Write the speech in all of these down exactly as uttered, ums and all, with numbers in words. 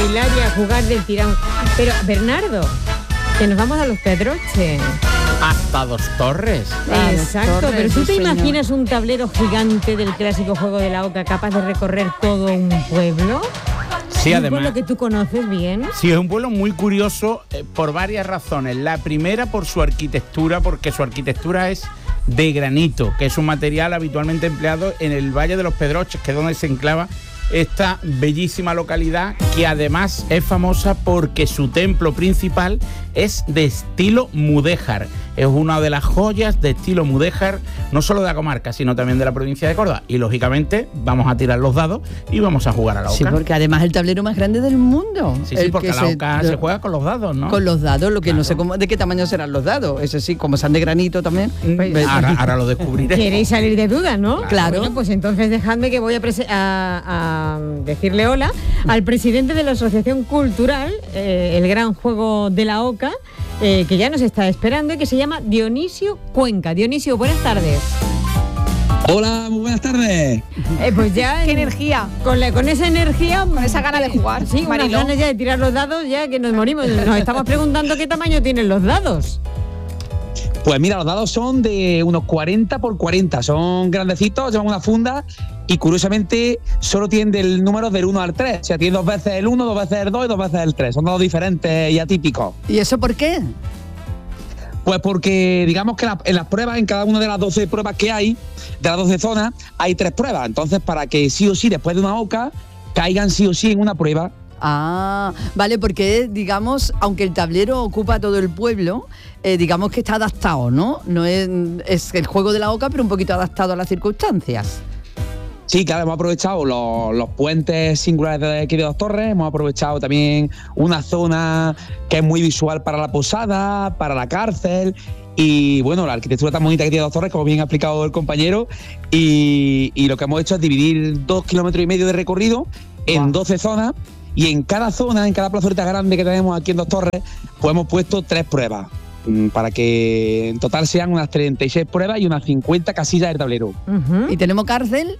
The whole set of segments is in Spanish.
bailar y a jugar del tirón. Pero, Bernardo, que nos vamos a Los Pedroches. Hasta Dos Torres. Ah, exacto, Torres, pero ¿tú sí, te señor. imaginas un tablero gigante del clásico juego de la Oca capaz de recorrer todo un pueblo? Sí, un además. pueblo que tú conoces bien. Sí, es un pueblo muy curioso eh, por varias razones. La primera, por su arquitectura, porque su arquitectura es de granito, que es un material habitualmente empleado en el Valle de los Pedroches, que es donde se enclava esta bellísima localidad, que además es famosa porque su templo principal es de estilo mudéjar. Es una de las joyas de estilo mudéjar, no solo de la comarca, sino también de la provincia de Córdoba. Y lógicamente vamos a tirar los dados y vamos a jugar a la Oca. Sí, porque además es el tablero más grande del mundo. Sí, sí, El porque que a la Oca se, se juega con los dados, ¿no? Con los dados, lo que Claro. no sé cómo, de qué tamaño serán los dados. Eso sí, como sean de granito también. Pues, Ahora, ahora lo descubriré. Queréis salir de dudas, ¿no? Claro. Bueno, pues entonces dejadme que voy a, prese- a, a decirle hola al presidente de la Asociación Cultural, eh, el Gran Juego de la Oca, eh, que ya nos está esperando y que se llama Dionisio Cuenca. Dionisio, buenas tardes. Hola, muy buenas tardes. Eh, pues ya... ¡Qué energía! Con, la, con esa energía... Con esa gana de jugar, Sí, unas Mariló. ganas ya de tirar los dados, ya que nos morimos. Nos estamos preguntando qué tamaño tienen los dados. Pues mira, los dados son de unos cuarenta por cuarenta, son grandecitos, llevan una funda y curiosamente solo tienen del número del uno al tres. O sea, tienen dos veces el uno, dos veces el dos y dos veces el tres. Son dados diferentes y atípicos. ¿Y eso por qué? Pues porque digamos que la- en las pruebas, en cada una de las doce pruebas que hay, de las doce zonas, hay tres pruebas. Entonces, para que sí o sí, después de una oca, caigan sí o sí en una prueba. Ah, vale, porque digamos, aunque el tablero ocupa todo el pueblo, eh, digamos que está adaptado, ¿no? No es, es el juego de la Oca, pero un poquito adaptado a las circunstancias. Sí, claro, hemos aprovechado los, los puentes singulares de aquí de Dos Torres, hemos aprovechado también una zona que es muy visual para la posada, para la cárcel y bueno, la arquitectura tan bonita que tiene Dos Torres, como bien ha explicado el compañero, y, y lo que hemos hecho es dividir dos kilómetros y medio de recorrido en Wow. doce zonas y en cada zona, en cada plazoleta grande que tenemos aquí en Dos Torres, pues hemos puesto tres pruebas mm, para que en total sean unas treinta y seis pruebas y unas cincuenta casillas del tablero. Ujú. ¿Y tenemos cárcel?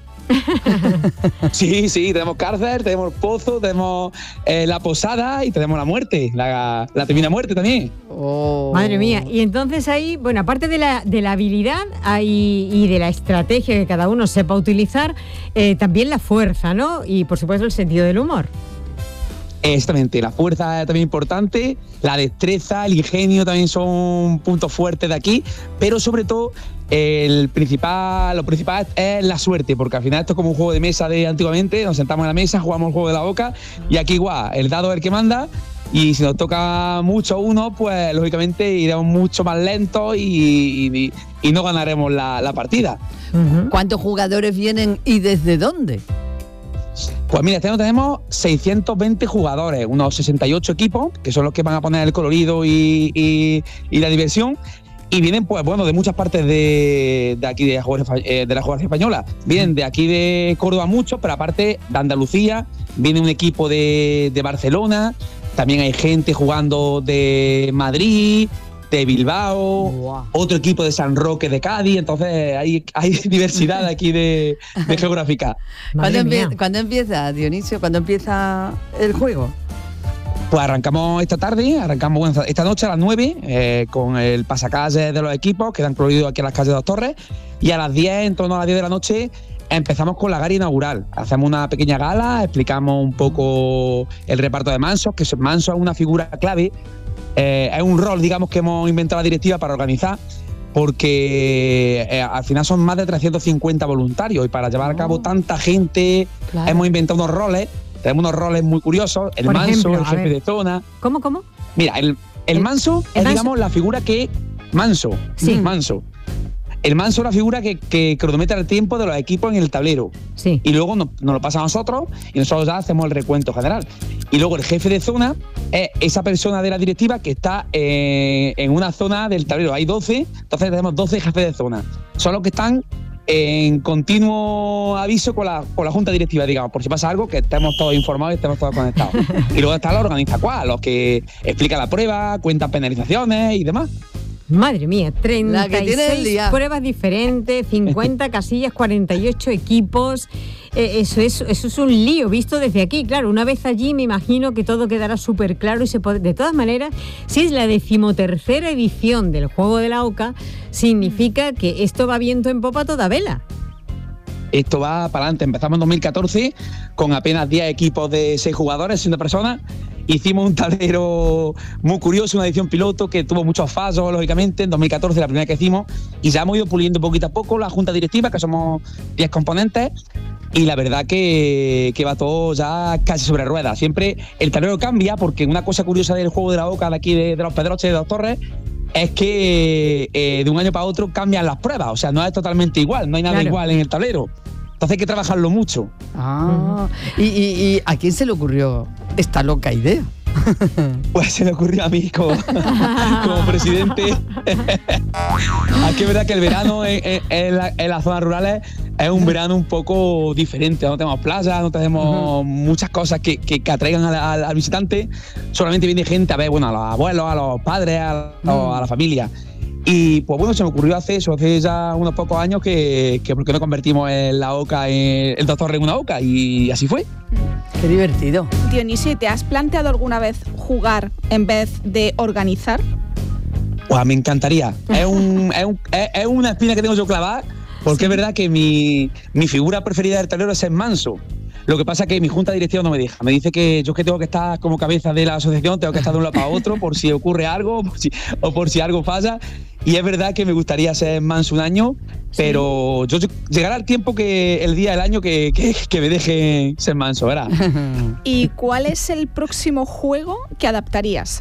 Sí, sí, tenemos cárcel, tenemos pozo, tenemos eh, la posada y tenemos la muerte, la, la divina muerte también. Oh. Madre mía, y entonces ahí, bueno, aparte de la, de la habilidad hay, y de la estrategia que cada uno sepa utilizar, eh, también la fuerza, ¿no? Y por supuesto el sentido del humor. Exactamente, la fuerza es también importante, la destreza, el ingenio también son puntos fuertes de aquí, pero sobre todo el principal, lo principal es la suerte, porque al final esto es como un juego de mesa de antiguamente, nos sentamos en la mesa, jugamos el juego de la Oca y aquí igual, el dado es el que manda y si nos toca mucho uno, pues lógicamente iremos mucho más lentos y, y, y no ganaremos la, la partida. Ujú. ¿Cuántos jugadores vienen y desde dónde? Pues mira, este año tenemos seiscientos veinte jugadores, unos sesenta y ocho equipos, que son los que van a poner el colorido y, y, y la diversión. Y vienen, pues bueno, de muchas partes de, de aquí de la, geografía, eh, de la geografía española. Vienen de aquí de Córdoba muchos, pero aparte de Andalucía, viene un equipo de, de Barcelona, también hay gente jugando de Madrid, de Bilbao, Wow. otro equipo de San Roque de Cádiz, entonces hay, hay diversidad aquí de, de geográfica. Madre ¿Cuándo, mía. empie- ¿Cuándo empieza, Dionisio? ¿Cuándo empieza el juego? Pues arrancamos esta tarde, arrancamos bueno, esta noche a las nueve eh, con el pasacalles de los equipos que dan colorido aquí en las calles de Dos Torres y a las diez, en torno a las diez de la noche, empezamos con la gala inaugural. Hacemos una pequeña gala, explicamos un poco el reparto de Mansos, que Manso es una figura clave, eh, es un rol, digamos, que hemos inventado la directiva para organizar, porque eh, al final son más de trescientos cincuenta voluntarios y para llevar a cabo Oh. tanta gente Claro. hemos inventado unos roles. Tenemos unos roles muy curiosos, el Por manso, ejemplo, el a jefe ver. de zona. ¿Cómo, cómo? Mira, el, el El- manso el es, manso. digamos, la figura que... Manso, Sí. manso. El manso es la figura que, que cronometra el tiempo de los equipos en el tablero. Sí. Y luego nos, nos lo pasa a nosotros y nosotros ya hacemos el recuento general. Y luego el jefe de zona es esa persona de la directiva que está eh, en una zona del tablero. Hay doce, entonces tenemos doce jefes de zona. Son los que están en continuo aviso con la, con la junta directiva, digamos, por si pasa algo, que estemos todos informados y estemos todos conectados. Y luego está la organiza cual, los que explican la prueba, cuentan penalizaciones y demás. Madre mía, La treinta que y tiene el seis día. pruebas diferentes, cincuenta casillas, cuarenta y ocho equipos. Eh, eso, es, eso es un lío visto desde aquí. Claro, una vez allí me imagino que todo quedará súper claro y se puede... De todas maneras, si es la decimotercera edición del Juego de la Oca, significa que esto va viento en popa a toda vela. Esto va para adelante. Empezamos en dos mil catorce con apenas diez equipos de seis jugadores, siendo personas. Hicimos un tablero muy curioso, una edición piloto que tuvo muchos fallos, lógicamente. En dos mil catorce, la primera que hicimos, y ya hemos ido puliendo poquito a poco la junta directiva, que somos diez componentes. Y la verdad que, que va todo ya casi sobre ruedas. Siempre el tablero cambia, porque una cosa curiosa del Juego de la Oca de aquí de, de los Pedroches de Dos Torres es que eh, de un año para otro cambian las pruebas. O sea, no es totalmente igual, no hay nada Claro. igual en el tablero. Entonces hay que trabajarlo mucho. Ah, y, y, y ¿a quién se le ocurrió esta loca idea? Pues se me ocurrió a mí como, como presidente. Aquí es verdad que el verano en, en, en, la, en las zonas rurales es un verano un poco diferente. No tenemos playa, no tenemos uh-huh. muchas cosas que, que, que atraigan al, al, al visitante. Solamente viene gente a ver, bueno, a los abuelos, a los padres, a, uh-huh. a la familia. Y pues bueno, se me ocurrió hace eso, hace ya unos pocos años que, que ¿por qué no convertimos en la oca, en el Dos Torres en una oca? Y así fue. Qué divertido. Dionisio, ¿te has planteado alguna vez jugar en vez de organizar? Pues me encantaría. Es, un, es, un, es, es una espina que tengo yo clavada, porque sí. Es verdad que mi, mi figura preferida del tablero es el manso. Lo que pasa es que mi junta de dirección no me deja. Me dice que yo es que tengo que estar como cabeza de la asociación, tengo que estar de un lado para otro por si ocurre algo por si, o por si algo falla. Y es verdad que me gustaría ser manso un año, pero sí. yo llegará el tiempo que el día del año que, que, que me deje ser manso, ¿verdad? ¿Y cuál es el próximo juego que adaptarías?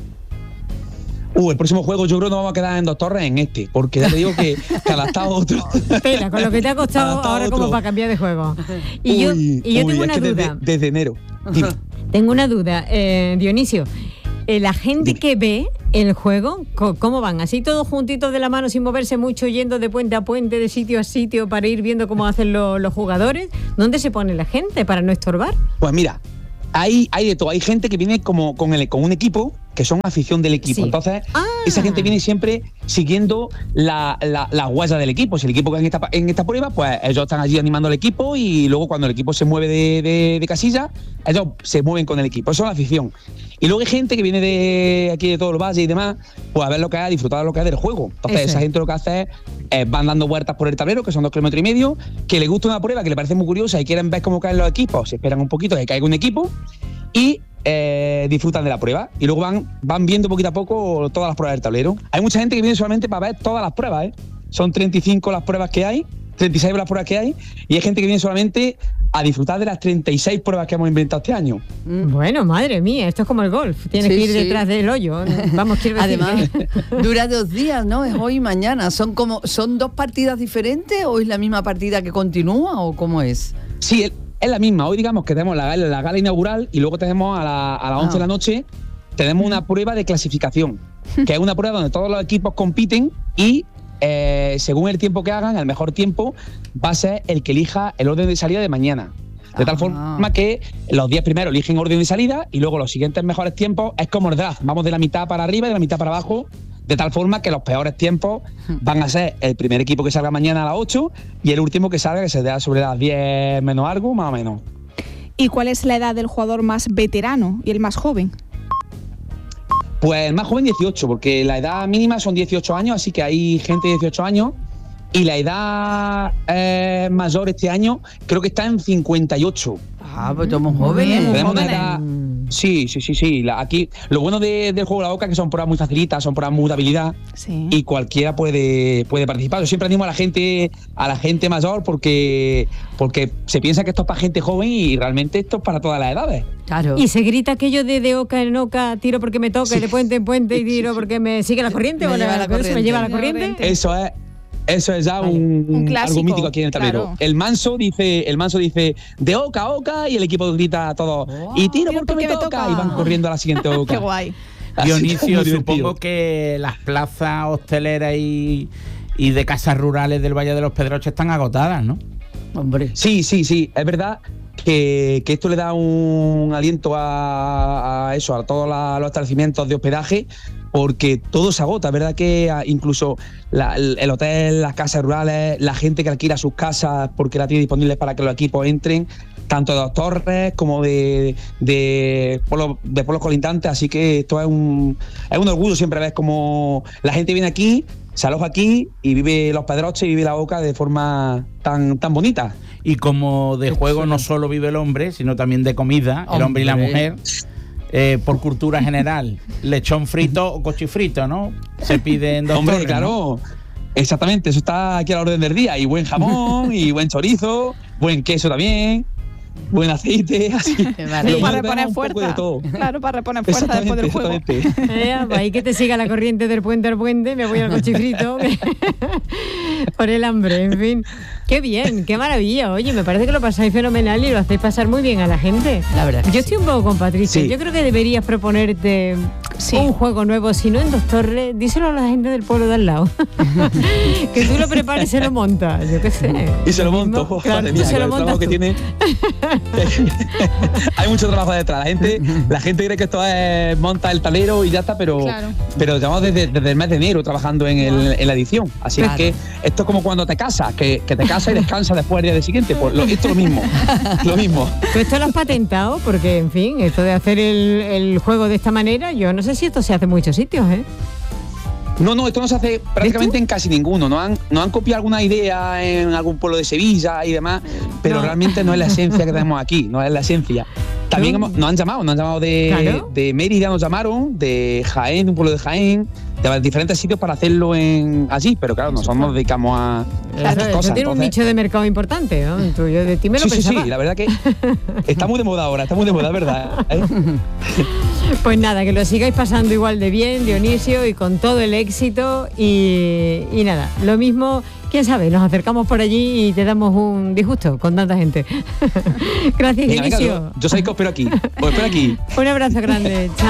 Uh, el próximo juego yo creo que nos vamos a quedar en Dos Torres en este, porque ya te digo que, que adaptado a otro. Espera, con lo que te ha costado ahora como para cambiar de juego. Y uy, yo, y yo uy, tengo una es que duda. Desde, desde enero. Dime. Tengo una duda, eh, Dionisio. Eh, la gente Dime. que ve el juego, ¿cómo van? ¿Así todos juntitos de la mano sin moverse mucho, yendo de puente a puente, de sitio a sitio para ir viendo cómo hacen lo, los jugadores? ¿Dónde se pone la gente para no estorbar? Pues mira, hay, hay de todo. Hay gente que viene como con, el, con un equipo, que son afición del equipo. Sí. Entonces, ah. esa gente viene siempre siguiendo la, la, la huella del equipo. Si el equipo que en esta, en esta prueba, pues ellos están allí animando al equipo y luego cuando el equipo se mueve de, de, de casilla, ellos se mueven con el equipo. Eso es la afición. Y luego hay gente que viene de aquí de todo el valle y demás, pues a ver lo que es, a disfrutar de lo que es del juego. Entonces, Eso. esa gente lo que hace es, eh, van dando vueltas por el tablero, que son dos kilómetros y medio, que les gusta una prueba que les parece muy curiosa y quieren ver cómo caen los equipos, se esperan un poquito de que caiga un equipo y eh, disfrutan de la prueba. Y luego van, van viendo poquito a poco todas las pruebas del tablero. Hay mucha gente que viene solamente para ver todas las pruebas, ¿eh? Son treinta y cinco las pruebas que hay, treinta y seis las pruebas que hay, y hay gente que viene solamente a disfrutar de las treinta y seis pruebas que hemos inventado este año. Bueno, madre mía, esto es como el golf, tienes sí, que ir sí. detrás del hoyo. Vamos, quiero decir Además, que... dura dos días, ¿no? Es hoy y mañana. ¿Son como son dos partidas diferentes o es la misma partida que continúa o cómo es? Sí, es la misma. Hoy digamos que tenemos la gala, la gala inaugural y luego tenemos a, la, a las once ah. de la noche tenemos una prueba de clasificación, que es una prueba donde todos los equipos compiten y Eh, según el tiempo que hagan, el mejor tiempo va a ser el que elija el orden de salida de mañana. De tal ah. forma que los diez primeros eligen orden de salida y luego los siguientes mejores tiempos es como el draft. Vamos de la mitad para arriba y de la mitad para abajo, de tal forma que los peores tiempos van a ser el primer equipo que salga mañana a las ocho y el último que salga que se dé sobre las diez menos algo, más o menos. ¿Y cuál es la edad del jugador más veterano y el más joven? Pues el más joven dieciocho, porque la edad mínima son dieciocho años, así que hay gente de dieciocho años. Y la edad eh, mayor este año creo que está en cincuenta y ocho. Ah, pues somos jóvenes. Tenemos una edad, sí, sí, sí, sí. La, aquí, lo bueno de, del juego de la oca es que son pruebas muy facilitas, son pruebas muy de habilidad sí. y cualquiera puede, puede participar. Yo siempre animo a la gente, a la gente mayor porque, porque se piensa que esto es para gente joven y realmente esto es para todas las edades. Claro. Y se grita aquello de, de oca en oca, tiro porque me toca, sí. y de puente en puente y tiro porque me sigue la corriente. Me o lleva la, la corriente. ¿Me lleva la corriente? Eso es. Eso es ya vale. un, un clásico, algo mítico aquí en el tablero. Claro. El manso dice, el manso dice de oca a oca y el equipo grita a todos oh, y tiro porque, porque me, me toca. toca y van corriendo a la siguiente oca. Qué guay. Dionisio, supongo que las plazas hosteleras y, y de casas rurales del Valle de los Pedroches están agotadas, ¿no? Hombre. Sí, sí, sí, es verdad que, que esto le da un aliento a, a eso, a todos la, los establecimientos de hospedaje, porque todo se agota, ¿verdad? Que incluso la, el, el hotel, las casas rurales, la gente que alquila sus casas porque la tiene disponible para que los equipos entren, tanto de Dos Torres como de, de, pueblos, de pueblos colindantes, así que esto es un, es un orgullo siempre ver cómo la gente viene aquí, se aloja aquí y vive Los Pedroches y vive la Oca de forma tan, tan bonita. Y como de juego no solo vive el hombre, sino también de comida, hombre. El hombre y la mujer. Eh, por cultura general, lechón frito o cochifrito, ¿no? Se pide en Dos Hombre, Torres, claro. ¿No? Exactamente, eso está aquí a la orden del día. Y buen jamón, y buen chorizo, buen queso también, buen aceite, así. Sí, para reponer fuerza. Claro, para reponer fuerza después del juego. Eh, pues ahí que te siga la corriente del puente al puente, me voy al cochifrito. Por el hambre, en fin. Qué bien, qué maravilla. Oye, me parece que lo pasáis fenomenal y lo hacéis pasar muy bien a la gente. La verdad. Yo estoy un poco con Patricia. Sí. Yo creo que deberías proponerte sí. un juego nuevo. Si no en Dos Torres, díselo a la gente del pueblo de al lado. Que tú lo prepares y se lo montas. Yo qué sé. Y se lo monto. Oh, claro, madre mía, se lo el trabajo que tiene. Hay mucho trabajo detrás. La gente, la gente cree que esto es monta el tablero y ya está, pero, claro. pero llevamos desde, desde el mes de enero trabajando en, el, en la edición. Así claro. que esto es como cuando te casas, que, que te casas y descansas después del día siguiente. Pues lo, esto es lo mismo. Lo mismo. ¿Tú esto lo has patentado? Porque, en fin, esto de hacer el, el juego de esta manera, yo no sé si esto se hace en muchos sitios, ¿eh? No, no, esto no se hace prácticamente en casi ninguno. Nos han, nos han copiado alguna idea en algún pueblo de Sevilla y demás, pero no. realmente no es la esencia que tenemos aquí, no es la esencia. También hemos, nos han llamado, nos han llamado de, ¿Claro? de Mérida, nos llamaron, de Jaén, de un pueblo de Jaén, de diferentes sitios para hacerlo en allí, pero claro, nosotros nos dedicamos a, claro, a estas eso cosas. Tiene entonces, un nicho de mercado importante, ¿no? Tú, yo de ti me lo sí, pensaba. Sí, sí, la verdad que está muy de moda ahora, está muy de moda, ¿verdad? ¿Eh? Pues nada, que lo sigáis pasando igual de bien, Dionisio, y con todo el éxito y, y nada, lo mismo, quién sabe, nos acercamos por allí y te damos un disgusto con tanta gente. Gracias, venga, Dionisio. venga, yo, yo soy que os espero aquí, os espero aquí. Un abrazo grande, chao.